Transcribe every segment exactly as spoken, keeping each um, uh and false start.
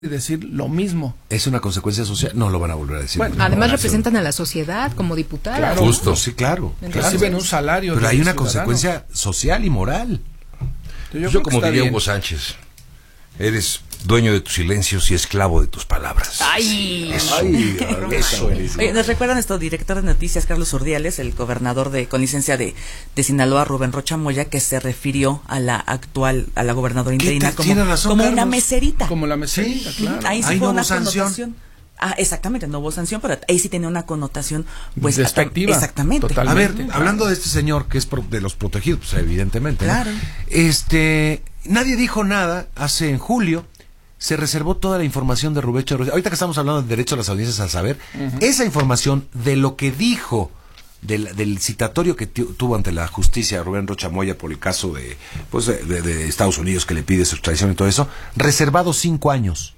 y decir lo mismo. Es una consecuencia social, no lo van a volver a decir. Bueno, además no, representan a la sociedad como diputados. Claro, justo, sí, claro. Reciben claro. un salario. Pero hay una ciudadano. consecuencia social y moral. Yo, Yo como diría bien. Hugo Sánchez, eres dueño de tus silencios y esclavo de tus palabras. ¡Ay! Eso. Ay, eso. Oye, ¿nos recuerdan nuestro director de noticias, Carlos Urdiales, el gobernador de con licencia de, de Sinaloa, Rubén Rocha Moya, que se refirió a la actual, a la gobernadora interina como, razón, como una meserita? Como la meserita, sí, claro. Ahí sí Ahí fue no una hubo sanción. connotación. Ah, exactamente, no hubo sanción, pero ahí sí tenía una connotación pues despectiva. Exactamente. Totalmente. A ver, claro. hablando de este señor que es de los protegidos, pues evidentemente, claro. ¿no? Este, nadie dijo nada hace en julio. Se reservó toda la información de Rubecho. Ahorita que estamos hablando del derecho a las audiencias al saber, uh-huh. esa información de lo que dijo del, del citatorio que t- tuvo ante la justicia Rubén Rocha Moya por el caso de, pues de, de, de Estados Unidos que le pide su extradición y todo eso, reservado cinco años.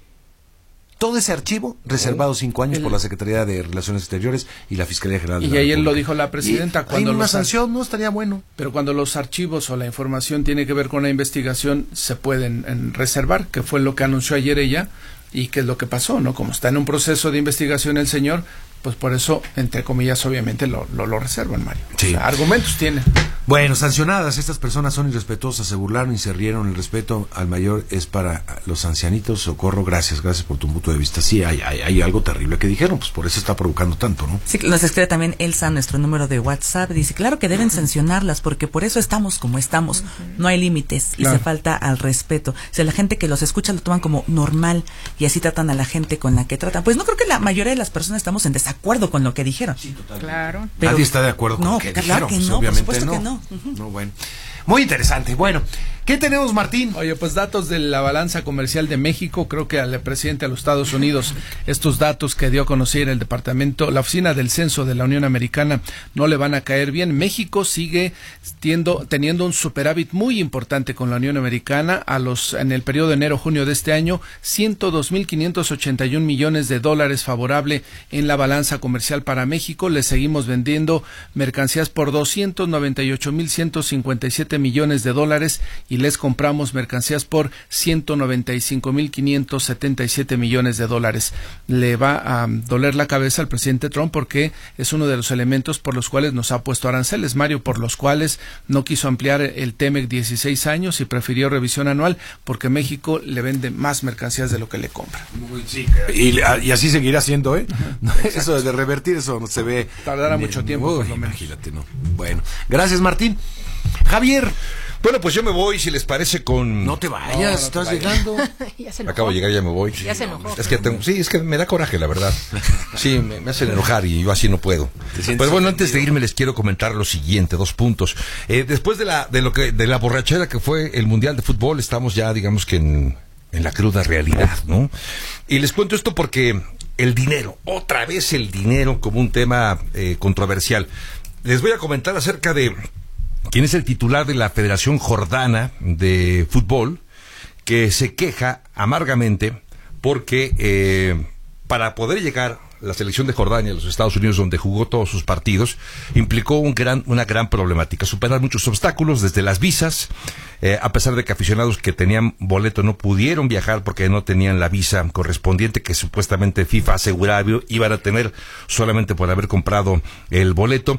Todo ese archivo reservado oh, cinco años el, por la Secretaría de Relaciones Exteriores y la Fiscalía General de y la ayer República. Lo dijo la presidenta. Y cuando hay una los, sanción, no estaría bueno. Pero cuando los archivos o la información tiene que ver con la investigación, se pueden en, reservar, que fue lo que anunció ayer ella y que es lo que pasó, ¿no? Como está en un proceso de investigación el señor, pues por eso, entre comillas, obviamente lo, lo, lo reservan, Mario. Sí. O sea, argumentos tienen. Bueno, sancionadas, estas personas son irrespetuosas, se burlaron y se rieron. El respeto al mayor es para los ancianitos. Socorro, gracias, gracias por tu punto de vista. Sí, hay, hay, hay algo terrible que dijeron, pues por eso está provocando tanto, ¿no? Sí, nos escribe también Elsa, nuestro número de WhatsApp, dice, claro que deben sancionarlas, porque por eso estamos como estamos, uh-huh. no hay límites y claro. se falta al respeto. O sea, la gente que los escucha lo toman como normal y así tratan a la gente con la que tratan. Pues no creo que la mayoría de las personas estamos en desacuerdo con lo que dijeron. Sí, totalmente. Claro. Pero, nadie está de acuerdo con no, lo que claro dijeron. Que pues, no, obviamente por supuesto no. que no. Uh-huh. No, bueno. Muy interesante. Bueno, ¿qué tenemos, Martín? Oye, pues datos de la balanza comercial de México. Creo que al presidente de los Estados Unidos, estos datos que dio a conocer el departamento, la oficina del censo de la Unión Americana, no le van a caer bien. México sigue tiendo, teniendo un superávit muy importante con la Unión Americana. A los en el periodo de enero-junio de este año, ciento dos mil quinientos ochenta y un millones de dólares favorable en la balanza comercial para México. Le seguimos vendiendo mercancías por doscientos noventa y ocho mil ciento cincuenta y siete millones de dólares y les compramos mercancías por ciento noventa y cinco mil quinientos setenta y siete millones de dólares. Le va a doler la cabeza al presidente Trump porque es uno de los elementos por los cuales nos ha puesto aranceles, Mario, por los cuales no quiso ampliar el T M E C dieciséis años y prefirió revisión anual porque México le vende más mercancías de lo que le compra. Sí, y, y así seguirá siendo, ¿eh? No, eso de revertir, eso no se ve. Tardará mucho tiempo. Uy, por lo menos. Imagínate, ¿no? Bueno, gracias, Martín. Javier. Bueno, pues yo me voy, si les parece, con... No te vayas, no, no estás te vayas. llegando. Ya se Acabo de llegar, ya me voy. Ya se enojó. Es que tengo... Sí, es que me da coraje, la verdad. Sí, me, me hacen enojar y yo así no puedo. Pero bueno, antes de irme les quiero comentar lo siguiente, dos puntos. Eh, después de la de lo que de la borrachera que fue el Mundial de Fútbol, estamos ya, digamos que en, en la cruda realidad, ¿no? Y les cuento esto porque el dinero, otra vez el dinero como un tema eh, controversial. Les voy a comentar acerca de quién es el titular de la Federación Jordana de Fútbol, que se queja amargamente porque eh, para poder llegar la selección de Jordania a los Estados Unidos, donde jugó todos sus partidos, implicó un gran, una gran problemática, superar muchos obstáculos, desde las visas, eh, a pesar de que aficionados que tenían boleto no pudieron viajar porque no tenían la visa correspondiente que supuestamente FIFA aseguraba iban a tener solamente por haber comprado el boleto.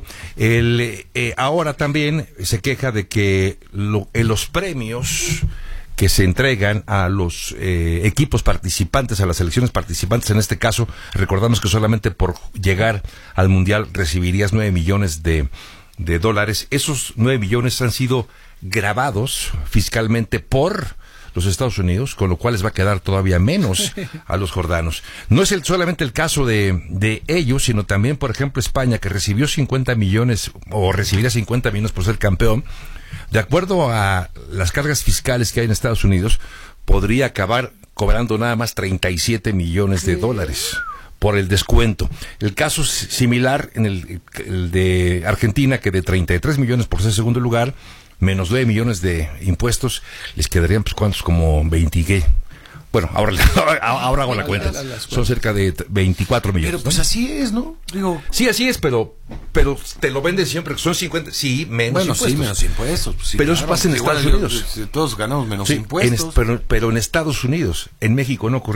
El, eh, ahora también se queja de que lo, en los premios que se entregan a los eh, equipos participantes, a las selecciones participantes, en este caso, recordamos que solamente por llegar al Mundial recibirías nueve millones de, de dólares. Esos nueve millones han sido grabados fiscalmente por los Estados Unidos, con lo cual les va a quedar todavía menos a los jordanos. No es el, solamente el caso de, de ellos, sino también, por ejemplo, España, que recibió cincuenta millones, o recibiría cincuenta millones por ser campeón. De acuerdo a las cargas fiscales que hay en Estados Unidos, podría acabar cobrando nada más treinta y siete millones de dólares por el descuento. El caso es similar en el, el de Argentina, que de treinta y tres millones por ser segundo lugar, menos nueve millones de impuestos, les quedarían pues cuántos, como veinte. Bueno, ahora, ahora hago la cuenta. Son cerca de veinticuatro millones. Pero pues ¿no? así es, ¿no? Digo, sí, así es, pero pero te lo venden siempre, que son cincuenta, sí, menos bueno, impuestos. sí, menos impuestos. Sí, pero claro, eso pasa en igual Estados Unidos. Yo, todos ganamos menos sí, impuestos. En, pero, pero en Estados Unidos, en México no ocurrió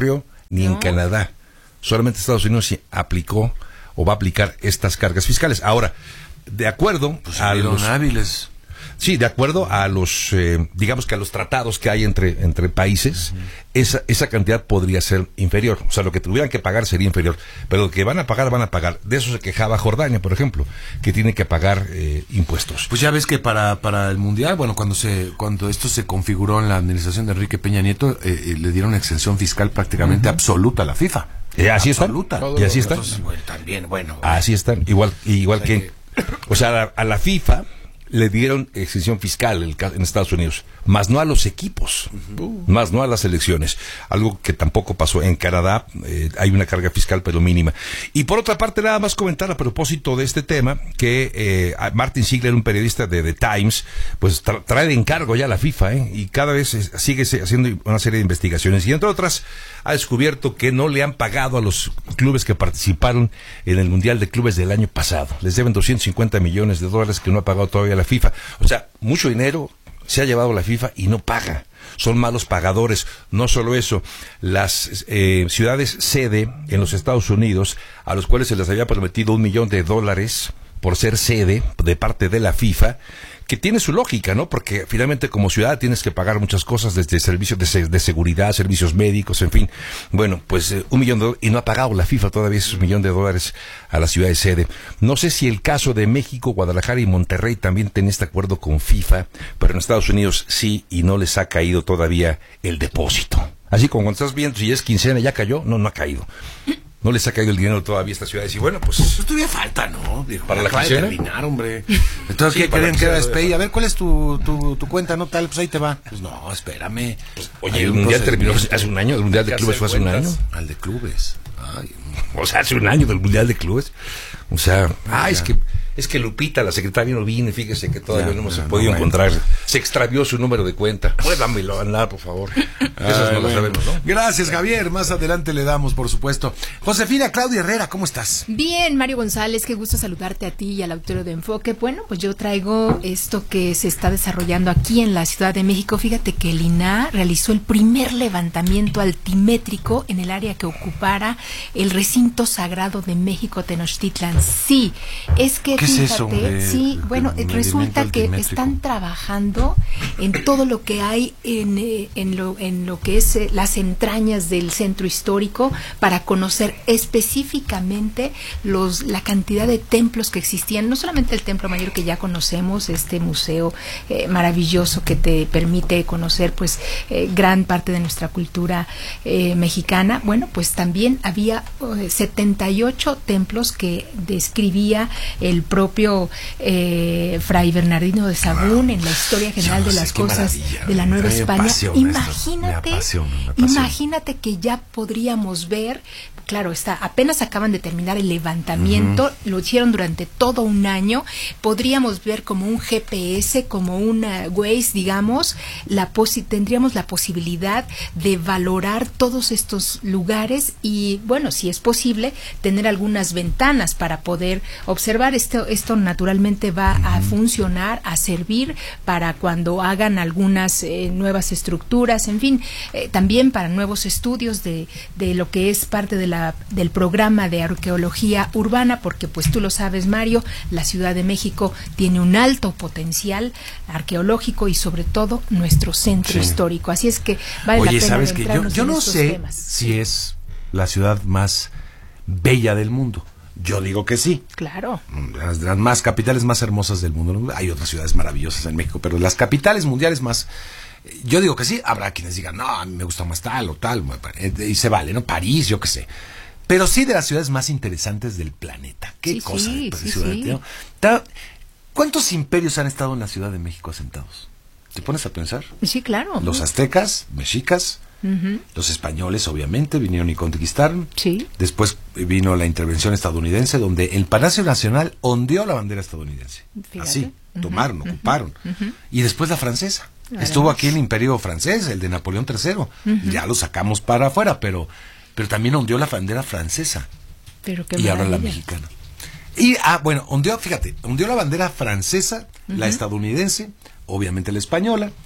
ni No. en Canadá. Solamente Estados Unidos sí aplicó o va a aplicar estas cargas fiscales. Ahora, de acuerdo Pues a salieron los... hábiles. Sí, de acuerdo a los, eh, digamos que a los tratados que hay entre, entre países, uh-huh. esa, esa cantidad podría ser inferior. O sea, lo que tuvieran que pagar sería inferior. Pero lo que van a pagar, van a pagar. De eso se quejaba Jordania, por ejemplo, que tiene que pagar eh, impuestos. Pues ya ves que para, para el Mundial, bueno, cuando se cuando esto se configuró en la administración de Enrique Peña Nieto, eh, eh, le dieron exención fiscal prácticamente uh-huh. absoluta a la FIFA. Eh, así absoluta. están. Y así están. Entonces, bueno, también, bueno. Así están. Igual, igual o sea, que, que... O sea, a la, a la FIFA... le dieron exención fiscal en Estados Unidos, más no a los equipos, uh-huh. más no a las elecciones, algo que tampoco pasó en Canadá. Eh, hay una carga fiscal pero mínima. Y por otra parte, nada más comentar a propósito de este tema que eh, Martin Ziegler, un periodista de The Times, pues tra- trae de encargo ya la FIFA, ¿eh? Y cada vez es, sigue haciendo una serie de investigaciones y entre otras ha descubierto que no le han pagado a los clubes que participaron en el Mundial de Clubes del año pasado. Les deben doscientos cincuenta millones de dólares que no ha pagado todavía la FIFA. O sea, mucho dinero se ha llevado la FIFA y no paga. Son malos pagadores. No solo eso, las eh, ciudades sede en los Estados Unidos, a los cuales se les había prometido un millón de dólares por ser sede de parte de la FIFA, que tiene su lógica, ¿no? Porque finalmente como ciudad tienes que pagar muchas cosas, desde servicios de, se- de seguridad, servicios médicos, en fin. Bueno, pues eh, un millón de dólares, y no ha pagado la FIFA todavía esos millón de dólares a la ciudad de sede. No sé si el caso de México, Guadalajara y Monterrey también tiene este acuerdo con FIFA, pero en Estados Unidos sí, y no les ha caído todavía el depósito. Así como cuando estás viendo si es quincena ya cayó, no, no ha caído. No les ha caído el dinero todavía a estas ciudades. Y bueno, pues... Eso todavía falta, ¿no? Dijo, ¿Para la acaba de quincena? terminar, hombre. Entonces, Sí, ¿qué para creen la que era quincena S P I? todavía. A ver, ¿cuál es tu, tu, tu cuenta? No tal, pues ahí te va. Pues no, espérame. Pues, oye, Hay el un Mundial terminó procedimiento. hace un año. El Mundial de Hay que Clubes fue hacer hace un año. cuentas. Al de clubes. Ay, O sea, hace un año del Mundial de Clubes. O sea, ah, es que es que Lupita, la secretaria, no vino y fíjese que todavía Ya, no hemos ya, podido no, encontrar. bueno. Se extravió su número de cuenta. Pues dámelo, andar, por favor. Esas no las sabemos, ¿no? Gracias, Javier. Más adelante le damos, por supuesto. Josefina Claudia Herrera, ¿cómo estás? Bien, Mario González, qué gusto saludarte a ti y al auditorio de Enfoque. Bueno, pues yo traigo esto que se está desarrollando aquí en la Ciudad de México. Fíjate que el I N A H realizó el primer levantamiento altimétrico en el área que ocupara el recinto sagrado de México Tenochtitlan. Sí, es que ¿Qué es fíjate, eso, hombre? sí, bueno, El resulta medimento que altimétrico. están trabajando en todo lo que hay en, eh, en, lo, en lo que es eh, las entrañas del centro histórico para conocer específicamente los la cantidad de templos que existían, no solamente el Templo Mayor que ya conocemos, este museo eh, maravilloso que te permite conocer pues eh, gran parte de nuestra cultura eh, mexicana. Bueno, pues también había eh, setenta y ocho templos que describía el propio eh, Fray Bernardino de Sahagún en la historia general Yo no de sé, las qué cosas maravilla. de la Nueva A mí me España. apasiona esto, me Imagínate, apasiona, me apasiona. imagínate que ya podríamos ver, claro, está, apenas acaban de terminar el levantamiento, uh-huh. lo hicieron durante todo un año, podríamos ver como un G P S, como una Waze, digamos, la posi- tendríamos la posibilidad de valorar todos estos lugares y, bueno, si es posible, tener algunas ventanas para poder observar. Esto, esto naturalmente va uh-huh. a funcionar, a servir para cuando hagan algunas eh, nuevas estructuras, en fin, eh, también para nuevos estudios de, de lo que es parte de la, del programa de arqueología urbana, porque pues tú lo sabes, Mario, la Ciudad de México tiene un alto potencial arqueológico y sobre todo nuestro centro Sí. histórico, así es que vale Oye, la pena ¿sabes que yo, adentrarnos yo en no estos sé temas. si es la ciudad más bella del mundo? Yo digo que sí. Claro. Las, las más capitales más hermosas del mundo. Hay otras ciudades maravillosas en México, pero las capitales mundiales más... Yo digo que sí, habrá quienes digan, no, a mí me gusta más tal o tal, y se vale, ¿no? París, yo qué sé. Pero sí de las ciudades más interesantes del planeta. Qué Sí, cosa sí, de sí, ciudad, sí. ¿no? Ta- ¿Cuántos imperios han estado en la Ciudad de México asentados? ¿Te pones a pensar? Sí, claro. Los aztecas, mexicas, Ujú. los españoles, obviamente, vinieron y conquistaron. Sí. Después vino la intervención estadounidense, donde el Palacio Nacional ondeó la bandera estadounidense. Fíjate. Así, Ujú, tomaron, ujú, ocuparon. ujú. Y después la francesa. Además. Estuvo aquí el imperio francés, el de Napoleón tercero. Ya lo sacamos para afuera, pero, pero también ondeó la bandera francesa. Pero qué Y ahora la maravilla. mexicana. Y, ah, bueno, ondeó, fíjate, ondeó la bandera francesa, la estadounidense, obviamente la española,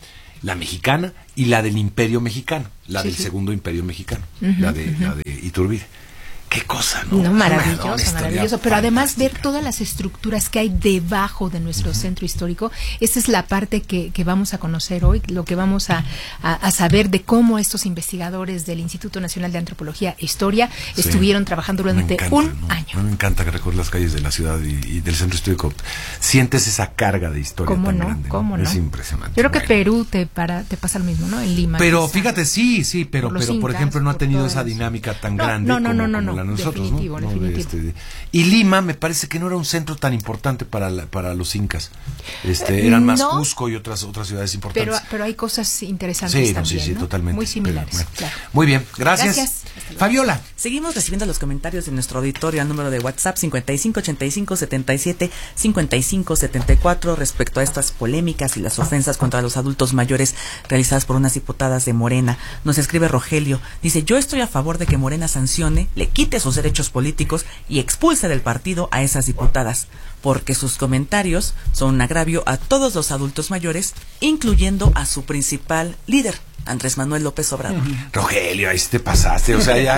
la mexicana y la del Imperio Mexicano, la Sí, del sí. segundo Imperio Mexicano, Ujú, la de ujú. la de Iturbide. Qué cosa, ¿no? No, maravilloso, Una historia maravilloso. Pero además ver fantástica. todas las estructuras que hay debajo de nuestro uh-huh. centro histórico, esa es la parte que, que vamos a conocer hoy, lo que vamos a, a, a saber de cómo estos investigadores del Instituto Nacional de Antropología e Historia sí. estuvieron trabajando durante encanta, un ¿no? año. Me encanta que recorres las calles de la ciudad y, y del centro histórico. Sientes esa carga de historia ¿Cómo tan no? grande. ¿Cómo ¿no? no? Es impresionante. Yo creo que bueno. Perú te para te pasa lo mismo, ¿no? En Lima. Pero quizá. fíjate, sí, sí, pero por, pero por incas, ejemplo no ha tenido esa eso. dinámica tan no, grande no, no, como, no, no, como no, la de nosotros, definitivo, ¿no? definitivo. Este, y Lima me parece que no era un centro tan importante para la, para los incas. Este, eran más no, Cusco y otras otras ciudades importantes. Pero pero hay cosas interesantes sí, no, también, sí, sí, ¿no? totalmente. Muy similares, Pero, bueno. claro. Muy bien, gracias. Gracias. Fabiola. Seguimos recibiendo los comentarios de nuestro auditorio al número de WhatsApp cincuenta y cinco ochenta y cinco setenta y siete cincuenta y cinco setenta y cuatro respecto a estas polémicas y las ofensas contra los adultos mayores realizadas por unas diputadas de Morena. Nos escribe Rogelio, dice: yo estoy a favor de que Morena sancione, le quite sus derechos políticos y expulse del partido a esas diputadas, porque sus comentarios son un agravio a todos los adultos mayores, incluyendo a su principal líder, Andrés Manuel López Obrador. Rogelio, ahí te pasaste, o sea, ya...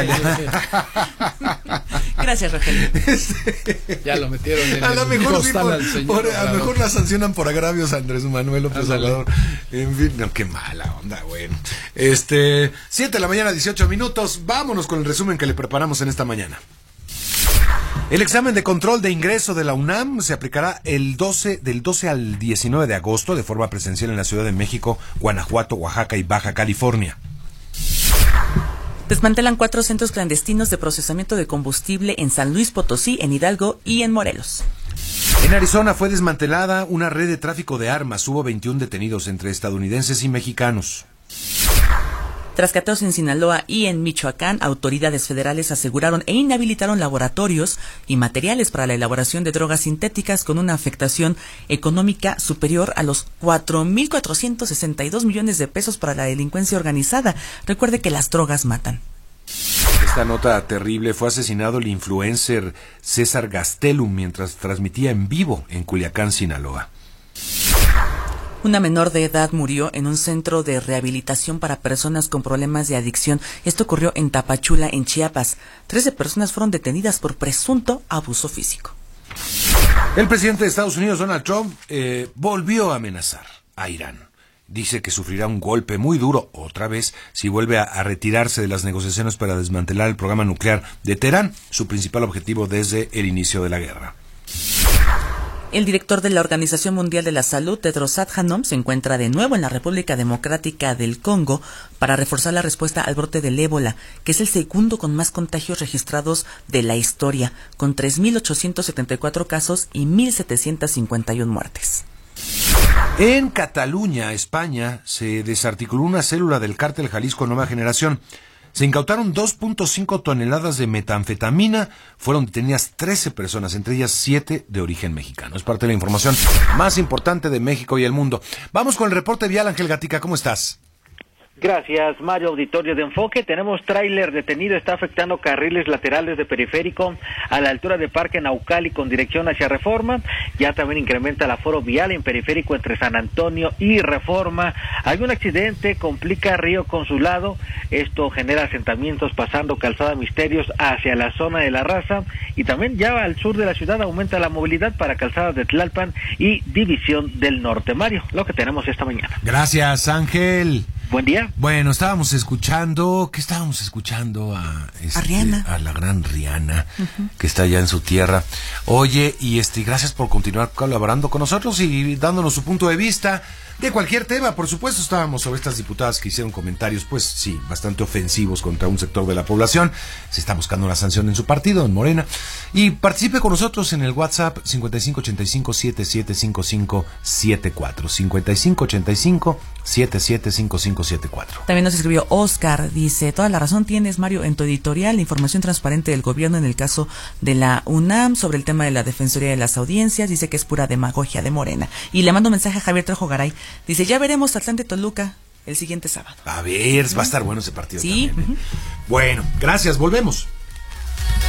ya. Gracias, Rogelio. Este, ya lo metieron en a el lo mejor, sí, costal por, al señor por, a lo mejor la sancionan por agravios a Andrés Manuel López Obrador. En fin, no, qué mala onda, bueno. Este, siete de la mañana, dieciocho minutos. Vámonos con el resumen que le preparamos en esta mañana. El examen de control de ingreso de la UNAM se aplicará el doce, del doce al diecinueve de agosto de forma presencial en la Ciudad de México, Guanajuato, Oaxaca y Baja California. Desmantelan cuatro centros clandestinos de procesamiento de combustible en San Luis Potosí, en Hidalgo y en Morelos. En Arizona fue desmantelada una red de tráfico de armas. Hubo veintiún detenidos entre estadounidenses y mexicanos. Tras cateos en Sinaloa y en Michoacán, autoridades federales aseguraron e inhabilitaron laboratorios y materiales para la elaboración de drogas sintéticas con una afectación económica superior a los cuatro mil cuatrocientos sesenta y dos millones de pesos para la delincuencia organizada. Recuerde que las drogas matan. Esta nota terrible: fue asesinado el influencer César Gastelum mientras transmitía en vivo en Culiacán, Sinaloa. Una menor de edad murió en un centro de rehabilitación para personas con problemas de adicción. Esto ocurrió en Tapachula, en Chiapas. Trece personas fueron detenidas por presunto abuso físico. El presidente de Estados Unidos, Donald Trump, eh, volvió a amenazar a Irán. Dice que sufrirá un golpe muy duro otra vez si vuelve a, a retirarse de las negociaciones para desmantelar el programa nuclear de Teherán, su principal objetivo desde el inicio de la guerra. El director de la Organización Mundial de la Salud, Tedros Adhanom, se encuentra de nuevo en la República Democrática del Congo para reforzar la respuesta al brote del ébola, que es el segundo con más contagios registrados de la historia, con tres mil ochocientos setenta y cuatro casos y mil setecientos cincuenta y uno muertes. En Cataluña, España, se desarticuló una célula del cártel Jalisco Nueva Generación. Se incautaron dos punto cinco toneladas de metanfetamina. Fueron detenidas trece personas, entre ellas siete de origen mexicano. Es parte de la información más importante de México y el mundo. Vamos con el reporte vial. Ángel Gatica, ¿cómo estás? Gracias, Mario. Auditorio de Enfoque. Tenemos tráiler detenido, está afectando carriles laterales de periférico a la altura de Parque Naucali con dirección hacia Reforma. Ya también incrementa el aforo vial en periférico entre San Antonio y Reforma. Hay un accidente, complica Río Consulado. Esto genera asentamientos pasando Calzada Misterios hacia la zona de La Raza. Y también ya al sur de la ciudad aumenta la movilidad para Calzada de Tlalpan y División del Norte. Mario, lo que tenemos esta mañana. Gracias, Ángel. Buen día. Bueno, estábamos escuchando, ¿qué estábamos escuchando? A, este, a Rihanna. A la gran Rihanna, uh-huh. que está allá en su tierra. Oye, y este, gracias por continuar colaborando con nosotros y dándonos su punto de vista de cualquier tema. Por supuesto, estábamos sobre estas diputadas que hicieron comentarios, pues sí, bastante ofensivos contra un sector de la población. Se está buscando una sanción en su partido, en Morena. Y participe con nosotros en el WhatsApp cincuenta y cinco ochenta y cinco setenta y siete cincuenta y cinco setenta y cuatro. cincuenta y cinco ochenta y cinco setenta y siete cincuenta y cinco setenta y cuatro. También nos escribió Oscar, dice: toda la razón tienes, Mario, en tu editorial, la información transparente del gobierno en el caso de la UNAM sobre el tema de la Defensoría de las Audiencias, dice que es pura demagogia de Morena. Y le mando un mensaje a Javier Trejo Garay, dice: ya veremos Atlante Toluca el siguiente sábado. A ver, va a estar bueno ese partido sí, también, ¿eh? Uh-huh. Bueno, gracias, volvemos.